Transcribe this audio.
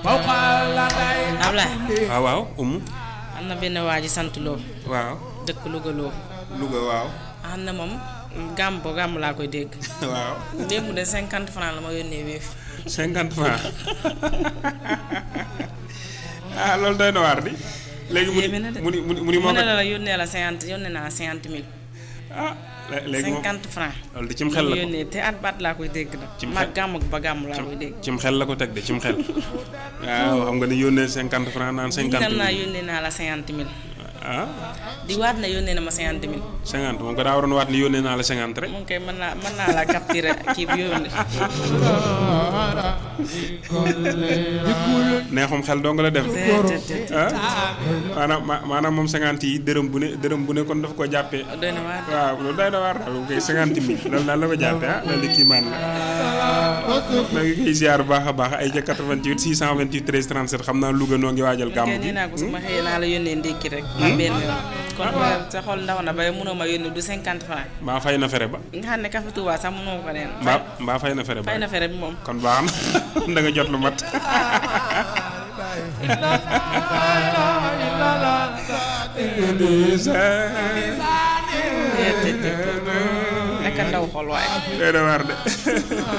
Ablaye. waaw waaw Oumou. am na benn waa ji sant Lo. waaw. dëkk Louga Lo. Louga waaw. xam na moom gàmm laa koy dégg. waaw. démb de 50 francs la ma yónnee Wave. 50 francs ah loolu doy na waar di. léegi mu ni moo ne la yónnee la 50 yónnee naa 50 000. ah léegi moom 50 francs. loolu di cim xel la ko yónnee te at baat laa koy dégg nag. cim ma xel gàmm laa koy dégg. cim xel la ko teg de cim xel. waaw xam nga ni yónnee 50 francs naan 50 000 naa yónnee naa la 50 000. ah. di waat na yónnee na ma 50 000. 50 moom ko daa waroon waat ni yónnee naa la 50 rek. moom kay mën naa la capturer kii bi yónnee. neexum xel dong la def. ah maanaam moom 50 yi dërëm bu ne kon daf ko jàppee. doy na waar waaw loolu doy na waar daal kay 50 000 loolu daal la ko jàppee ah loolu kii maan la. maa ngi koy ziar bu baax a baax ay ca 88 628 13 37 xam naa Louga noo ngi waajal gàmm gi. nee naa ko su ma xëyee naa la yónnee ndékki rek. benn yoon kon sa xol ndaw na ba mënoo ma yónnee du 50 francs. mbaa fay na fere ba. nga xam ne Café Touba sax mënoo ko neen. mbaa fay na fere ba. fay na fere bi moom. kon baax na da nga jot lu mat. nekk ndaw xol waaye. doy na waar de.